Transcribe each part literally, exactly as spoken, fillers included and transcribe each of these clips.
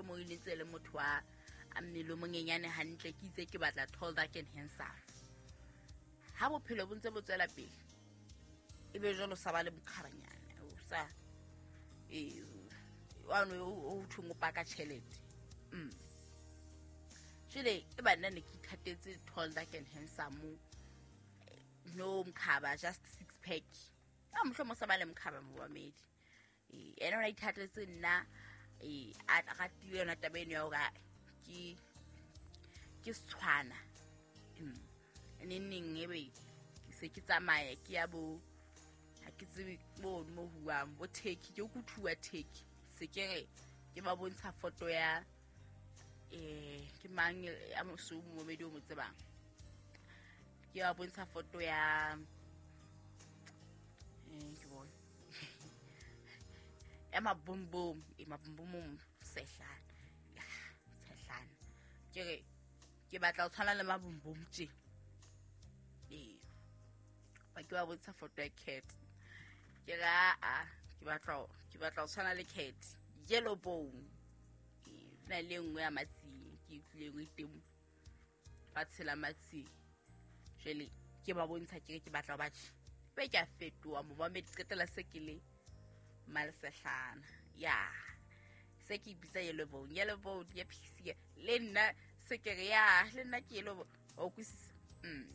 mohlomong e ntse le motho wa a mmele o monyenyane hantle ke itse ke batla tall dark and handsome ha bophelo bo ntse bo tswela pele e be jalo sa ba le bokharanyana o sa e wa no o thungo paka chelete mm jile e ba nna ne ke ithatetse tall dark and handsome no mkhaba just six pack a mhlomo sa ba le mkhaba mo bamedi e ena ona ithatetse nna e a ratile yona tabeng ya ga ke ke Setswana mm neng ebe ke se ke tsamaya ke ya bo ha ke tsebe mo mo huang bo take ke go thuwa take se ke ke ba bontsha photo ya eh ke mang ya mosumo mo medio mo tsebang ke ba bontsha photo ya eh ke bona ya mabumbum e mabumbum sehlana ya sehlana ke ke batla o tshwana le mabumbum tje eh ba ke ba bontsha photo ya cat ke ga a ke batla ke batla o tshwana le cat yellow bone e na le ngwe ya matsi ke tlile go itemo ba tshela matsi jele ke ba bontsha ke ke batla ba tshi be ke a fetoa mo ba me tsetela sekele mal sehlana ya se ke bitsa yellow bone yellow bone ya pixie le nna se ke ya le nna ke yellow o kwisisa mm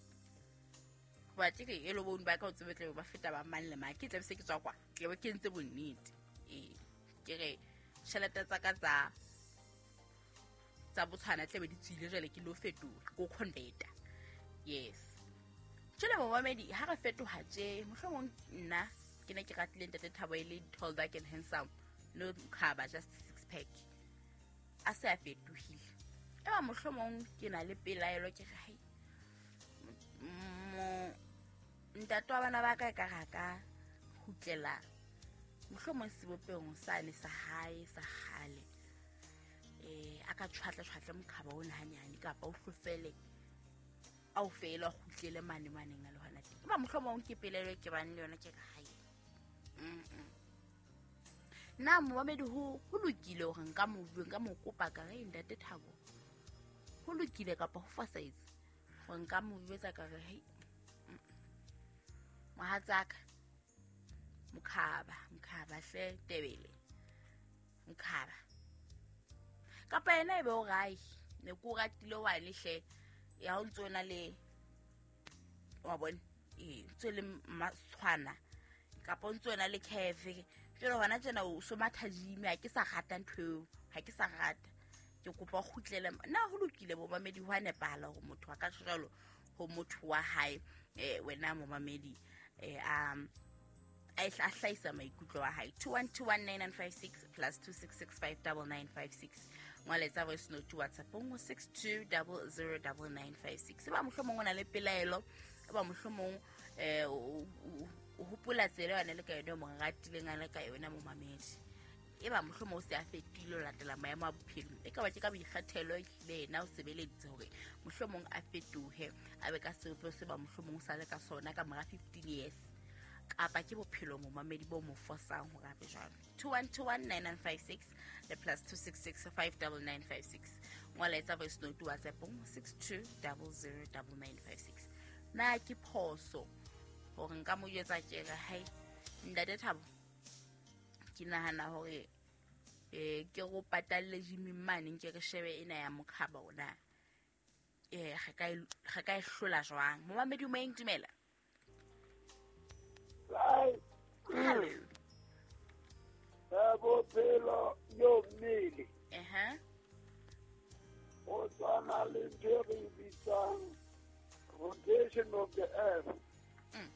ba tike yellow bone ba ka o tsebetle ba feta ba mang le ma ke tle se ke tswa kwa ke be ke ntse bonnete e ke re shelete tsa ka tsa tsa botshwana tle be di tsile jele ke lo fetola go converter yes tshela mo mamedi ha re fetoha tje mohlomong nna ke ne ke ratile ntate Thabo ile tall dark and handsome no khaba just six pack a se a fetohile e ba mohlomong ke na le pelaelo ke ga mo ntate wa bana ba ka ka raka hutlela mohlomong sebopeng sa ne sa hae sa gale eh aka tshwatla tshwatla mkhaba o nahanyane kapa o hlofele a o fela hutlele mane maneng a le hona teng ba mohlomong ke pelelo ke bane le yona ke ga hae mm na mo ba medi ho ho lokile hore nka mo bua nka mo kopa ka re ntate Thabo ho lokile kapa ho fasaitse go nka mo buetsa ka re hey mohatsaka mkhaba mkhaba hle tebele mkhaba kapa ena ebe o gai ne ku ratile wa le hle ya ho ntsona le wa bona e tsele matshwana kapa ntsona le cafe jelo hona tsena o so mathajime ha ke sa rata ntho ha ke sa rata ke kopa khutlele na ho lokile bo mamedi ho nepala go motho wa ka tsholo ho motho wa hae eh wena mo mamedi eh um I hlaisa maikutlo wa hae two one two one nine nine five six plus two six six five nine nine five six ngwaletsa voice note WhatsApp ngo six two zero zero nine nine five six ba mohlomong ona le pelaelo ba mohlomong eh o hopola tsele yana le ka yona mo ratile ngana ka yona mo mamedi e ba mohlomong o se a fetile latela maemo a bophelo e ka ba ke ka boikgathelo le na o sebeleditse hore mohlomong a fetohe a be ka seopo se ba mohlomong sa le ka sona ka mora fifteen years kapa ke bophelo mo mamedi bo mo fosang ho gape jalo two one two one nine nine five six le plus two six six five nine nine five six ngwaletsa voice note WhatsApp ngo six two zero zero nine nine five six na ke phoso hore nka mo yetsa tjela hai ndade Thabo ke nahana hore eh ke go patalle jimi mane nke re shebe ena ya mokhaba ona eh ga ka ga ka hlola jwang mo mamedi mo intimela Right. Abo pelo yo mili. Eh O tsana le diri bitang rotation of the earth. Mm.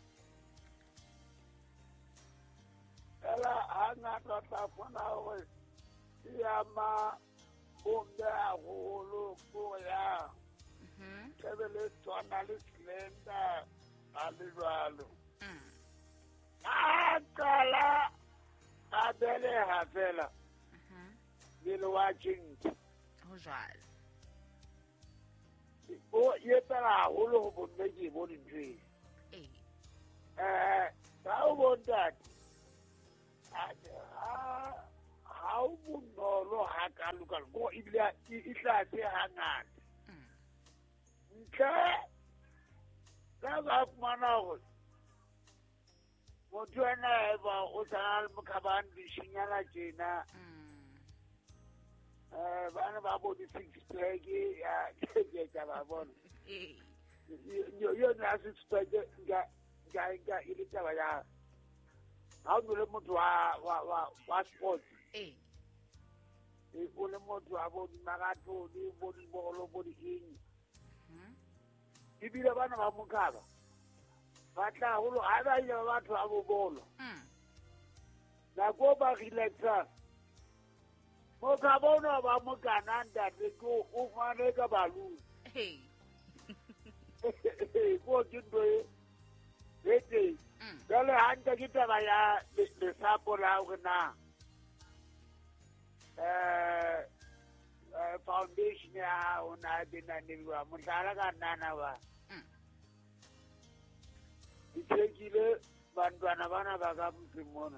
Ela ana tata fona we yama bombe agolo ko ya. Mhm. Kebele tsana le slender alibalo. Mm. Akala abele hafela Mhm. bile watching Ho jwale o yetala holo ho bonne ke bo dintwe eh eh ba o bonta a ha o bonolo ha kalokalo go ebile e tla se hangata ntle ka ba fumana gore motho ena eba o tsana le mokhabane dishinyana tjena eh bana ba bo di six pack ya ke ka ba bona yo yo na six pack ga ga ga ile taba ya ha o le motho wa wa wa sport eh e o le motho wa bo di marathon di bo di bolo bo di eng e bile bana ba mokaba ba tla holo ha ba ile batho ba bo bolo na go ba relaxa mo ka bona ba mo kananda le go o fane ka balu hey go dindo e e dale hanta kita ba ya le sapo la ona eh foundation ya ona dina ni wa mo tala ka nana ba itsekile bantwana bana ba ka mpimono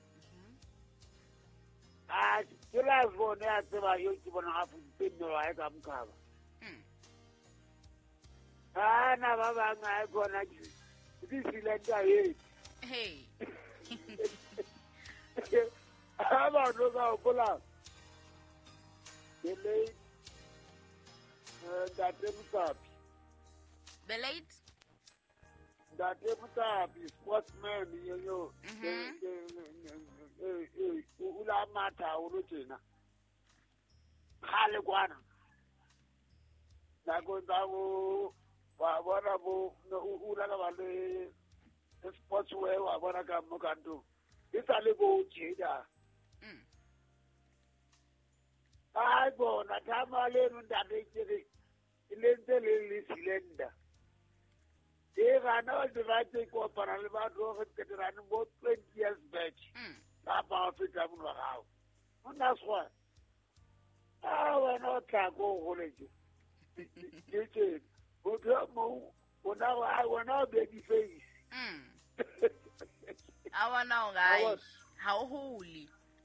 ah kila zone ya tseba yo ke bona ga futse wa e ka mkhaba ah na ba ba nga gona di silenda ye hey aba no ga okola belay da temutapi belay da temutapi sportsman yo yo ula mata ulo tjena khale kwana na go da go wa bona bo ula ka ba le sports wear wa bona ka mo kanto isa le go tjeda ai bona tama le nda le tjere ile ntse le le silenda e ga na le ba tse ko para le ba do go tshedana mo twenty years back ba ba feta mo wa gago ona swa ah wena o tla go go le je je o tla mo ona wa wena be di face mm awana o gai ha o huli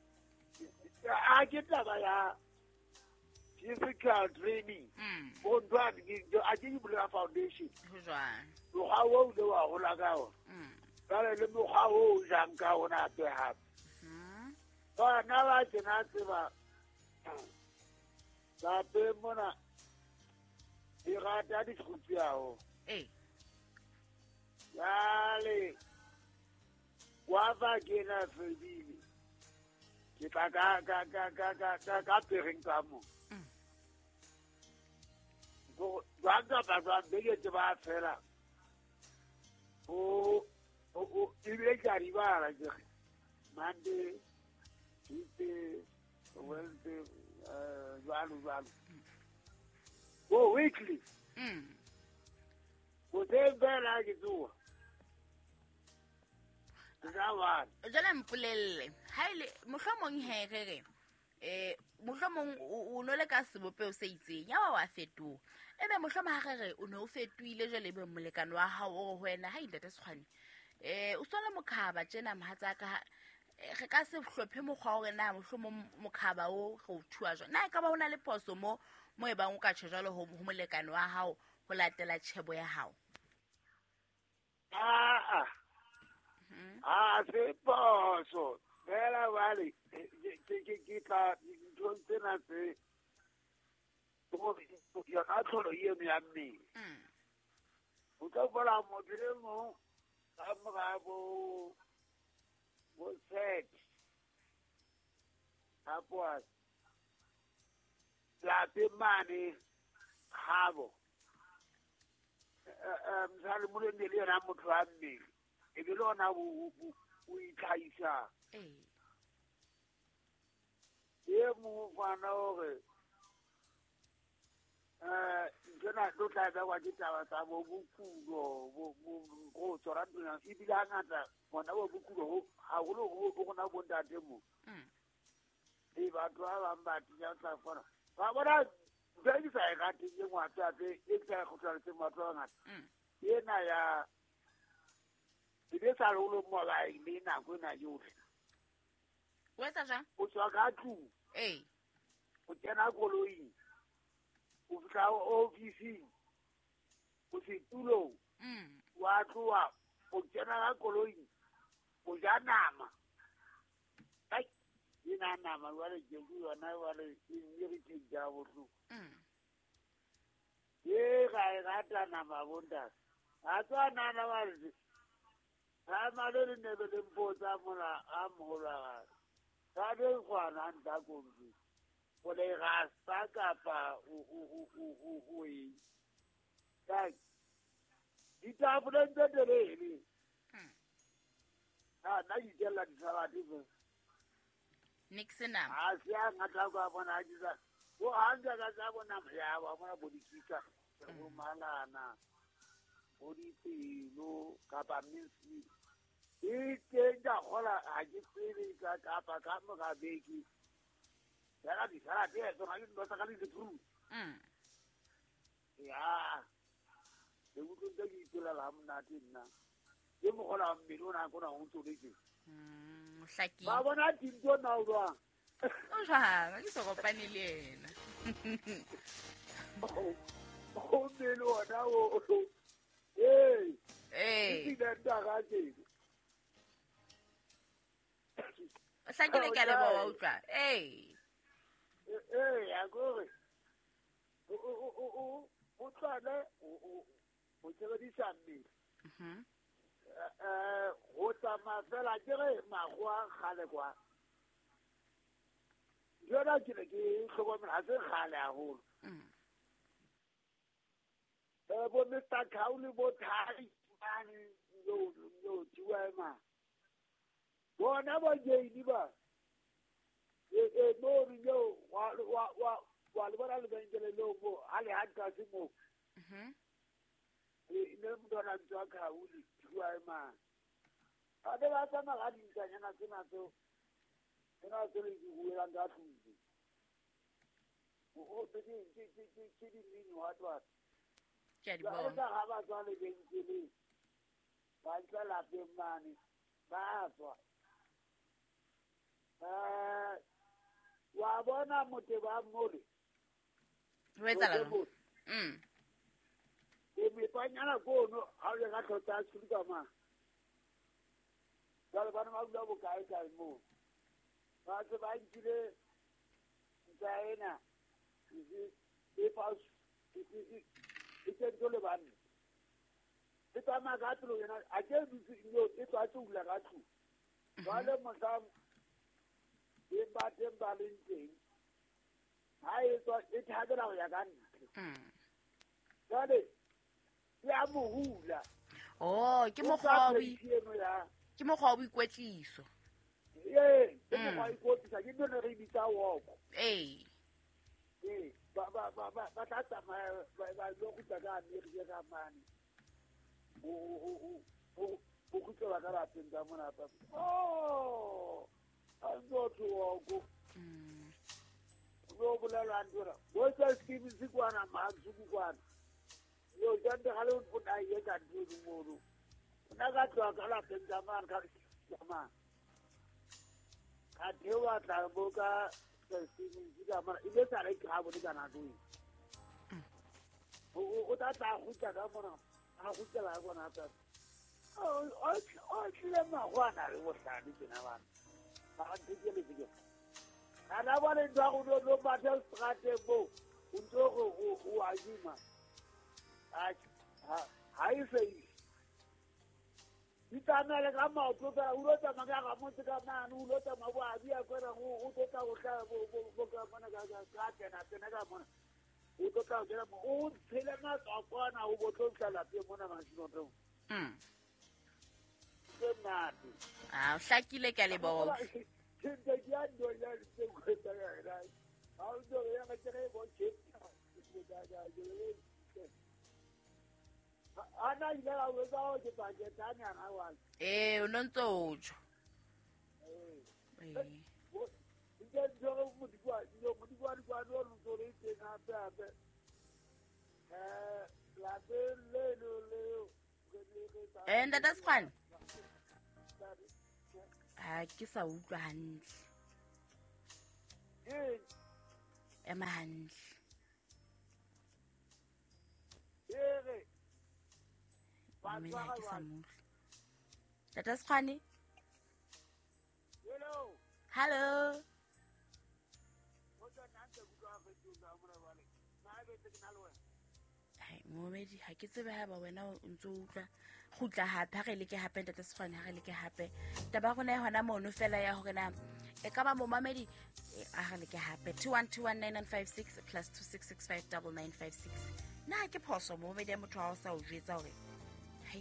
a ke taba ya physical training o ndwa ke a ke bula foundation jwa lo ga o le wa go la ka o ba le mo ga o jang ka ona pe ha ba na ba tsena tseba ba pe mona di rata di tshutiao eh yale wa ba ke na fedile ke tla ka ka ka ka ka ka ka pereng ka mo go ga ba ba bege te ba fela o o ile ka riba la je mande Tuesday, Wednesday, uh, Juan, Juan. Go weekly. Mm. Go day bear like it do. Zawan. Jala mpulele. Haile, mohlomong he re eh mohlomong o no le ka sebope o se itseng ya wa fetu. Ebe mohlomong ha re o no fetuile jale be molekano wa hao o wena ha indate tshwane. Eh o sona mokhaba tjena mahatsa ka re ka se hlophe mokgwa gore na mohlomong mokhaba o go thua jwa na ka ba ona le poso mo mo e bang o ka tshejalo ho molekano wa hao go latela tshebo ya hao ah ah ah se poso bela vale ke ke ke ka ntse na se go yo na tlholo ye ya mme o ka bola mo dire mo ka mo bo was said apwas la temane habo eh msale mo le le ra motho a mme e be lona o o itlaisa eh ye mo fana ore eh jona do tla ba wa ditaba tsa bo bukulo bo go tsora ntwa e bila ngata bona bo bukulo ha go lo go na bo ntate mo e ba twa ba mbati ya tsa fora ba bona be sa e ga ti ngwa tsa te e tsa go tsa tse matwa ngata e na ya e be sa lo mo la ile na go na yo o etsa jang o tswa ka tlung ee o kena koloing o fihla ofising o setulong mm wa tloa o kena ka koloing o ja nama ai ina nama wale ke ku yona wale e re ke ja botlhoko mm ye ga e rata nama bonta a tswa nana wale ha malere ne be le mpotsa mola a mola ga de kwana nta kombi o le ga sa kapa o o o o o e ka ditapole tse telele ha na di jela di saladi be nixenam a se a ngata kwa bona disa o anja ka sa bona ya wa bona bodikika o malana o di pelo kapa misi e ke ja hola a ke tsere ka kapa ka mo ga beki ya di saladi e tsona di ndosa ka di tru mm ya le butlo tse di tsela la mna tinna ke mo gola mmino na kona o ntse le ke mm hlaki ba bona tinto na o ba o jang ke so kopane le yena o mmino ona o eh eh ke nda ga ke o hlakile ka le ba wa utlwa eh eh ya go o o o o o tsale o o o tsela di sammi mhm eh o tsama fela ke re magwa gale kwa yona ke ne ke hlokomela ha se gale haholo mm eh bo Mister Kauli bo thai mani yo yo tiwema bona bo je di ba e e no yo wa wa wa wa le bona le bengele lo bo ale ha ka se mo mhm e ne mo dona tswa Kauli tiwema a de ba tsama ga di tsanya tsena tso ena tse le di buela nga tlhunzi o o te di di di di di di no atwa ke a di ba bona ga ba tswa le bengele ba tla la pe mane ba tswa eh wa bona mote ba mole o etsa la mm e mi panyana ko no a le ga tlotsa tshika ma ba ba ma bula bo kai kai mo ba se ba ntile ntaena e e pa e e e ke tole ba ni e ta ma ga tlo yena a ke di yo e twa tsula ga tsu ba le mo sa e ba te ba le nteng ha e tswa e thagela ya ga ntle mm jale ya mo hula oh ke mo kgobi ya ke mo kgobi kwetliso eh ke mo ga ikotisa ke nne re bitsa woko eh eh ba ba ba ba ba tla tsa ma ba lo go tsa ga ne re ga mane o o o o o go tsa ga ra tsenga mona pa oh ando to woko mm lo bolela ndura wo tsa skimi sikwana ma zukwana yo jande gale o na ye ka ndi mo na ga twa ka la tsenga man ka ma ka dewa tla boka skimi sikama ile sa re ka bo ka na do o o ta ta go tsa ka mona a go tsela go na ta o o o tle ma go na re go tla di tsena ba ba dike le dike ana ba le ntwa go do ba tsa strate bo o ntso go o ajima a ha e sei ditana ka maoto ka o lota maga ga motse ka mana o lota mago a bia kwera go o tota o tla bo ka mana ka ka tena tena ka mona o tota o tla mo o tshela na tsakwana o botlo tsala pe mona ma sinoto mm ke nati ah hlakile ka le bo ke ke ya ndo ya se go ta ya ra a o do ya me tere bo che ga ga je ana ile la we ba o je pa je tanya na wa eh o nontso utsho eh eh nke jo mo di kwa jo mo di kwa di kwa no lu so re te na ta be eh la be le le le eh ndata skwana ha ke sa utlwa hantle Eh. ema hantle Eh. Mmele ha ke sa mmutlwa. Tata Sekgwane? Hello. Hello. Hai Mohamedi ha ke tsebe ha ba wena o ntse o utlwa gutla hape ha re leke hape Tata Sekgwane ha re leke hape taba gona e hona mono fela ya hore na e ka ba Mohamedi a re leke hape two one two one nine nine five six plus two six six five nine nine five six na ke phoso Mohamedi ya motho wa o sa o jetsa hore hai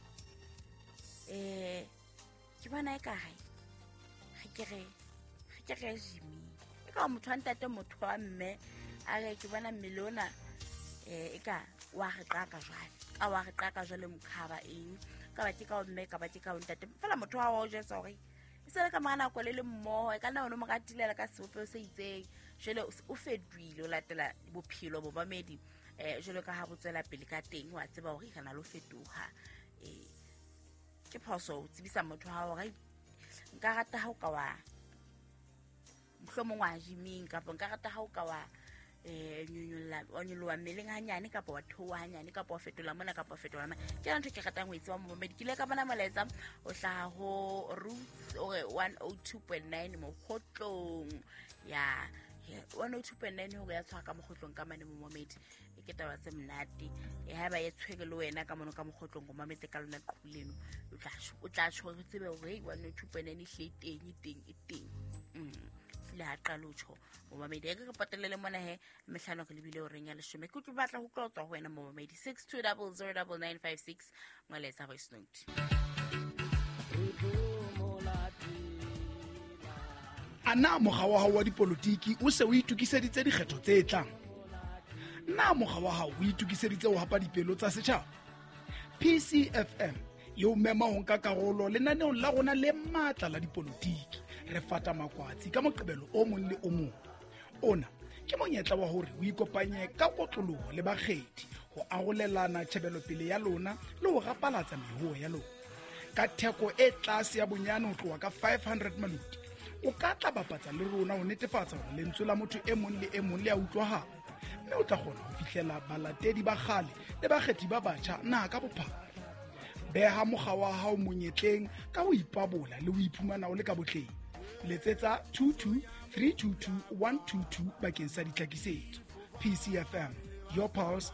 eh ke bona e ka hai ha ke re ha ke re Jimmy e ka motho wa ntate motho wa mme a re ke bona milona eh eka wa re qaka jwale ka wa re qaka jwale mkhaba eng ka ba ke ka mme ka ba ke ka ntate fela motho wa o jetsa hore isele ka mana kwa le le mmoho e ka nna ono mo gatilela ka seope se itseng jele o fedwile o latela bophelo bo Mohamedi eh jele ka ha botsela pele ka teng wa tseba hore kana lo fetoha eh ke phoso o tsibisa motho ha hore nka rata ha o ka wa mhlomong wa Jimmy ka nka rata ha o ka wa eh nyunyula onyulwa meleng hanyane ka wa thowa hanyane ka wa fetola mona ka wa fetola mona ke ntho ke ratang ho itse wa Mohamedi kile ka bana malaetsa o hla ho Roots ore one oh two point nine mo khotlong ya one oh two point nine ho ya tshwa ka mokhotlong ka mane mo Mohamedi e ke taba se mnati e ha ba ye tshweke le wena ka mono ka mokhotlong go mametse ka lona qhuleno o tla o tla tshwa go tsebe hore one oh two point nine e hle teng e teng e teng mm la qalotsho Mohamedi e ke patelele mona he mehlano ke lebile o reng ya leshome ke batla ho tlotswa ho wena Mohamedi six two zero zero nine nine five six ngoletsa voice note. Ana mogga wa hao wa dipolotiki o se o itukiseditse dikgetho tse tlang. Na mogga wa hao o itukiseditse ho hapa dipelo tsa setjhaba. P C F M yo mema ho nka karolo lenaneong la rona le matla la dipolotiki re fata makwatsi ka moqebelo o mong le o mong. Ona ke monyetla wa hore o ikopanye ka kotloloho le bakgethi ho arolelana tshebelo pele ya lona le ho rapalatsa mehuo ya lona. Ka theko e tlase ya bonyane ho tloha ka five hundred maluti o ka tla bapatsa le rona ho netefatsa hore lentswe la motho e mong le e mong le a utlwahala, mme o tla kgona ho fihlela balatedi ba kgale le bakgethi ba batjha naha ka bophara. Beha mogga wa hao monyetleng ka ho ipabola le ho iphumana o le ka botleng. Letsetsa two two three two two one two two bakeng sa ditlhakisetso. P C F M, your pulse,